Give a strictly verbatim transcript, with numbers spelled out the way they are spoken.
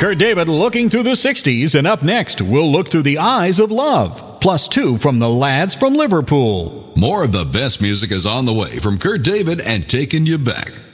Kurt David looking through the sixties, and up next, we'll look through the eyes of love. Plus two from the lads from Liverpool. More of the best music is on the way from Kurt David and Taking You Back.